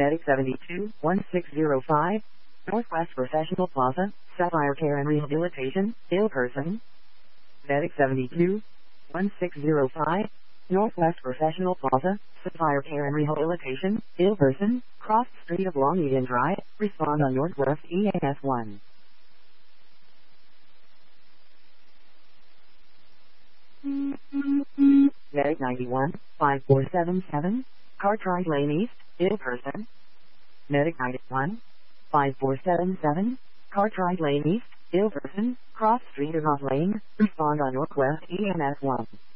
Medic 72, 1605, Northwest Professional Plaza, Sapphire Care and Rehabilitation, ill person. Medic 72, 1605, Northwest Professional Plaza, Sapphire Care and Rehabilitation, ill person, cross street of Long Eden Drive, respond on Northwest EAS 1. Medic 91, 5477, Cartwright Lane East, ill person. Medic 91, 5477, Cartwright Lane East, ill person, cross street of Off Lane, respond on Northwest EMS 1.